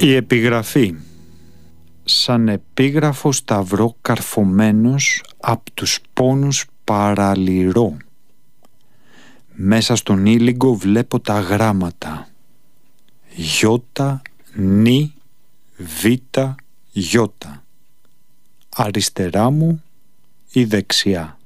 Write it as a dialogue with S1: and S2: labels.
S1: Η επιγραφή. Σαν επίγραφο σταυρό καρφωμένος απ' τους πόνους παραλυρώ. Μέσα στον ήλιγκο βλέπω τα γράμματα. Γιώτα, νι, βήτα, γιώτα. Αριστερά μου ή δεξιά.